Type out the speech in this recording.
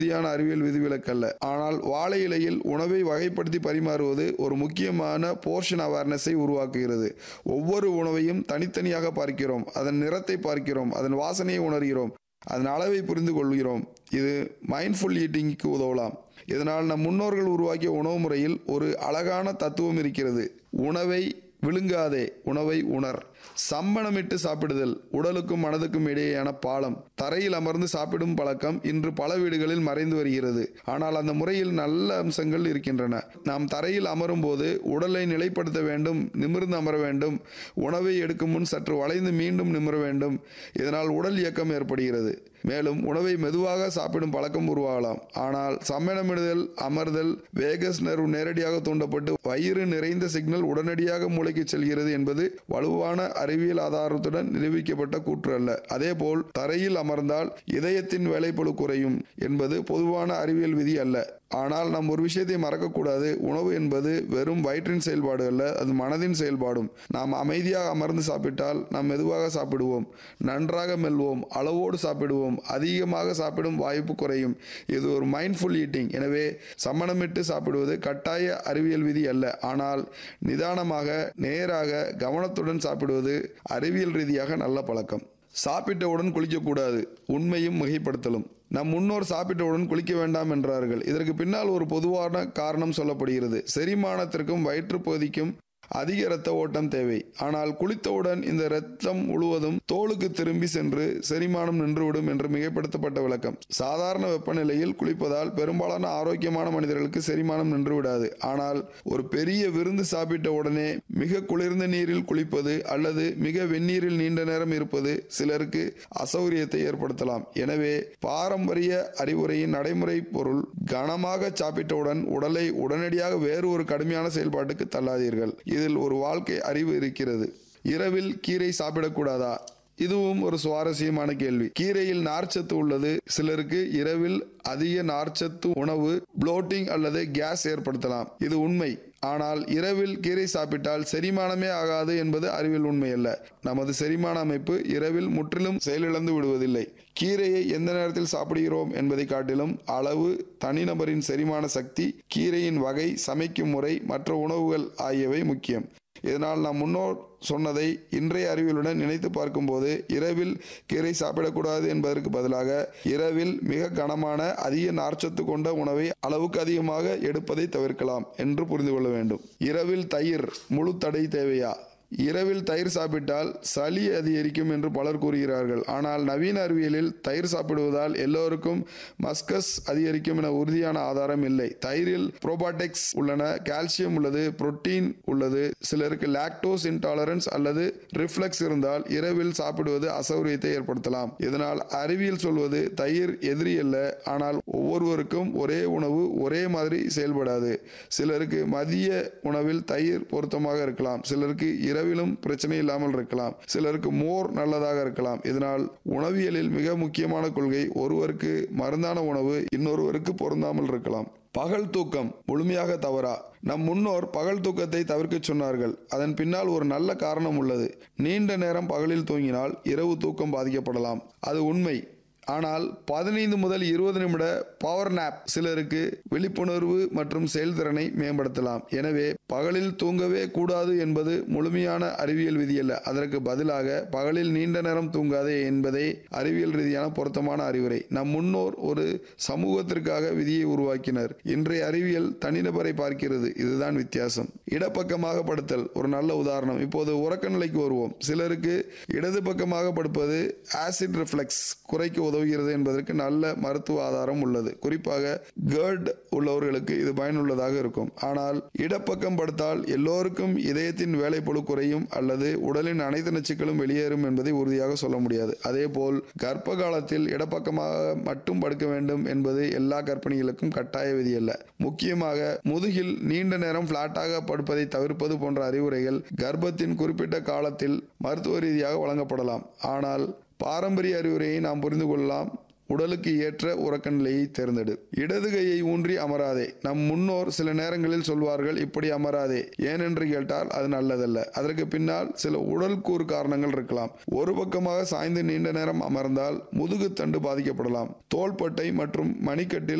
உறுதியான அறிவியல் விதிவிலக்கல்ல. ஆனால் வாழை இலையில் உணவை வகைப்படுத்தி பரிமாறுவது ஒரு முக்கியமான போர்ஷன் அவேர்னஸை உருவாக்குகிறது. ஒவ்வொரு உணவையும் தனித்தனியாக பார்க்கிறோம், அதன் நிறத்தை பார்க்கிறோம், அதன் வாசனையை உணர்கிறோம், அதன் அளவை புரிந்து கொள்கிறோம். இது மைண்ட்ஃபுல் ஈட்டிங்க்கு உதவலாம். இதனால் நம் முன்னோர்கள் உருவாக்கிய உணவு முறையில் ஒரு அழகான தத்துவம் இருக்கிறது. உணவை விழுங்காதே, உணவை உணர். சம்மணமிட்டு சாப்பிடுதல் உடலுக்கும் மனதுக்கும் இடையேயான பாலம். தரையில் அமர்ந்து சாப்பிடும் பழக்கம் இன்று பல வீடுகளில் மறைந்து வருகிறது. ஆனால் அந்த முறையில் நல்ல அம்சங்கள் இருக்கின்றன. நாம் தரையில் அமரும் போது உடலை நிலைப்படுத்த வேண்டும், நிமிர்ந்து அமர வேண்டும். உணவை எடுக்கும் முன் சற்று வளைந்து மீண்டும் நிமிர வேண்டும். இதனால் உடல் இயக்கம் ஏற்படுகிறது. மேலும் உணவை மெதுவாக சாப்பிடும் பழக்கம் உருவாகலாம். ஆனால் சம்மணமிடுதல், அமர்தல், வேகஸ் நர்வ் நேரடியாக தூண்டப்பட்டு வயிறு நிறைந்த சிக்னல் உடனடியாக மூளைக்கு செல்கிறது என்பது வலுவான அறிவியல் ஆதாரத்துடன் நிரூபிக்கப்பட்ட கூற்று அல்ல. அதேபோல் தரையில் அமர்ந்தால் இதயத்தின் வேலைப்பளு குறையும் என்பது பொதுவான அறிவியல் விதி அல்ல. ஆனால் நாம் ஒரு விஷயத்தை மறக்கக்கூடாது. உணவு என்பது வெறும் வயிற்றின் செயல்பாடு அல்ல, அது மனதின் செயல்பாடும். நாம் அமைதியாக அமர்ந்து சாப்பிட்டால் நாம் மெதுவாக சாப்பிடுவோம், நன்றாக மெல்வோம், அளவோடு சாப்பிடுவோம், அதிகமாக சாப்பிடும் வாய்ப்பு குறையும். இது ஒரு மைண்ட்ஃபுல் ஈட்டிங். எனவே சம்மணமிட்டு சாப்பிடுவது கட்டாய அறிவியல் விதி அல்ல. ஆனால் நிதானமாக, நேராக, கவனத்துடன் சாப்பிடுவது அறிவியல் ரீதியாக நல்ல பழக்கம். சாப்பிட்டவுடன் குளிக்கக்கூடாது. உண்மையும் மிகைப்படுத்தலும். நம் முன்னோர் சாப்பிட்டவுடன் குளிக்க வேண்டாம் என்றார்கள். இதற்கு பின்னால் ஒரு பொதுவான காரணம் சொல்லப்படுகிறது. செரிமானத்திற்கும் வயிற்றுப்பகுதிக்கும் அதிக இரத்த ஓட்டம் தேவை. ஆனால் குளித்தவுடன் இந்த இரத்தம் முழுவதும் தோலுக்கு திரும்பி சென்று செரிமானம் நின்றுவிடும் என்று மிகைப்படுத்தப்பட்ட விளக்கம். சாதாரண வெப்பநிலையில் குளிப்பதால் பெரும்பாலான ஆரோக்கியமான மனிதர்களுக்கு செரிமானம் நின்றுவிடாது. ஆனால் ஒரு பெரிய விருந்து சாப்பிட்ட உடனே மிக குளிர்ந்த நீரில் குளிப்பது அல்லது மிக வெந்நீரில் நீண்ட நேரம் இருப்பது சிலருக்கு அசௌகரியத்தை ஏற்படுத்தலாம். எனவே பாரம்பரிய அறிவுரையின் நடைமுறை பொருள், கனமாக சாப்பிட்டவுடன் உடலை உடனடியாக வேறு ஒரு கடுமையான செயல்பாட்டுக்கு தள்ளாதீர்கள். இதில் ஒரு வாழ்க்கை அறிவு இருக்கிறது. இரவில் கீரை சாப்பிடக்கூடாதா? இதுவும் ஒரு சுவாரஸ்யமான கேள்வி. கீரையில் நார்ச்சத்து உள்ளது. சிலருக்கு இரவில் அதிக நார்ச்சத்து உணவு புளோட்டிங் அல்லது கேஸ் ஏற்படுத்தலாம். இது உண்மை. ஆனால் இரவில் கீரை சாப்பிட்டால் செரிமானமே ஆகாது என்பது அறிவியல் உண்மை அல்ல. நமது செரிமான அமைப்பு இரவில் முற்றிலும் செயலிழந்து விடுவதில்லை. கீரையை எந்த நேரத்தில் சாப்பிடுகிறோம் என்பதை காட்டிலும் அளவு, தனிநபரின் செரிமான சக்தி, கீரையின் வகை, சமைக்கும் முறை, மற்ற உணவுகள் ஆகியவை முக்கியம். இதனால் நாம் முன்னோர் சொன்னதை இன்றைய அறிவியலுடன் நினைத்து பார்க்கும்போது இரவில் கீரை சாப்பிடக்கூடாது என்பதற்கு பதிலாக இரவில் மிக கனமான அதிக நார்ச்சத்து கொண்ட உணவை அளவுக்கு அதிகமாக எடுப்பதை தவிர்க்கலாம் என்று புரிந்து கொள்ள வேண்டும். இரவில் தயிர் முழு தடை தேவையா? இரவில் தயிர் சாப்பிட்டால் சளி அதிகரிக்கும் என்று பலர் கூறுகிறார்கள். ஆனால் நவீன அறிவியலில் தயிர் சாப்பிடுவதால் எல்லோருக்கும் மஸ்கஸ் அதிகரிக்கும் என உறுதியான ஆதாரம் இல்லை. தயிரில் புரோபாட்டிக்ஸ் உள்ளன, கால்சியம் உள்ளது, புரோட்டீன் உள்ளது. சிலருக்கு லாக்டோஸ் இன்டாலரன்ஸ் அல்லது ரிஃப்ளெக்ஸ் இருந்தால் இரவில் சாப்பிடுவது அசௌகரியத்தை ஏற்படுத்தலாம். இதனால் அறிவியல் சொல்வது தயிர் எதிரி அல்ல, ஆனால் ஒவ்வொருவருக்கும் ஒரே உணவு ஒரே மாதிரி செயல்படாது. சிலருக்கு மதிய உணவில் தயிர் பொருத்தமாக இருக்கலாம், சிலருக்கு இரவிலும் பிரச்சனை இல்லாமல் இருக்கலாம், சிலருக்கு மோர் நல்லதாக இருக்கலாம். இதனால் உணவியலில் மிக முக்கியமான கொள்கை, ஒருவருக்கு மருந்தான உணவு இன்னொருவருக்கு பொருந்தாமல் இருக்கலாம். பகல் தூக்கம் முழுமையாக தவறா? நம் முன்னோர் பகல் தூக்கத்தை தவிர்க்க சொன்னார்கள். அதன் பின்னால் ஒரு நல்ல காரணம் உள்ளது. நீண்ட நேரம் பகலில் தூங்கினால் இரவு தூக்கம் பாதிக்கப்படலாம். அது உண்மை. ஆனால் 15 முதல் 20 நிமிட பவர் நேப் சிலருக்கு விழிப்புணர்வு மற்றும் செயல்திறனை மேம்படுத்தலாம். எனவே பகலில் தூங்கவே கூடாது என்பது முழுமையான அறிவியல் விதியல்ல. அதற்கு பதிலாக பகலில் நீண்ட நேரம் தூங்காதே என்பதே அறிவியல் ரீதியான பொருத்தமான அறிவுரை. நம் முன்னோர் ஒரு சமூகத்திற்காக விதியை உருவாக்கினர். இன்றைய அறிவியல் தனிநபரை பார்க்கிறது. இதுதான் வித்தியாசம். இடப்பக்கமாக படுத்தல் ஒரு நல்ல உதாரணம். இப்போது உறக்க நிலைக்கு வருவோம். சிலருக்கு இடது பக்கமாக படுப்பது ஆசிட் ரிஃப்ளெக்ஸ் குறைக்க உதவுகிறது என்பதற்கு நல்ல மருத்துவ ஆதாரம் உள்ளது. குறிப்பாக GERD உள்ளவர்களுக்கு இது பயனுள்ளதாக இருக்கும். ஆனால் இடப்பக்கம் படுத்தால் எல்லோருக்கும் இதயத்தின் வேலைப்பளு குறையும் அல்லது உடலின் அனைத்து நச்சுக்களும் வெளியேறும் என்பதை உறுதியாக சொல்ல முடியாது. அதேபோல் கர்ப்ப காலத்தில் இடப்பக்கமாக மட்டும் படுக்க வேண்டும் என்பது எல்லா கர்ப்பிணிகளுக்கும் கட்டாய விதி அல்ல. முக்கியமாக முதுகில் நீண்ட நேரம் பிளாட்டாக படுப்பதை தவிர்ப்பது போன்ற அறிவுரைகள் கர்ப்பத்தின் குறிப்பிட்ட காலத்தில் மருத்துவ ரீதியாக வழங்கப்படலாம். ஆனால் பாரம்பரிய அறிவுரையை நாம் புரிந்து கொள்ளலாம். உடலுக்கு ஏற்ற உறக்க நிலையை தேர்ந்தெடு. இடது கையை ஊன்றி அமராதே. நம் முன்னோர் சில நேரங்களில் சொல்வார்கள், இப்படி அமராதே. ஏனென்று கேட்டால் அது நல்லதல்ல. அதற்கு பின்னால் சில உடல் கூறு காரணங்கள் இருக்கலாம். ஒரு பக்கமாக சாய்ந்து நீண்ட நேரம் அமர்ந்தால் முதுகு தண்டு பாதிக்கப்படலாம். தோள்பட்டை மற்றும் மணிக்கட்டில்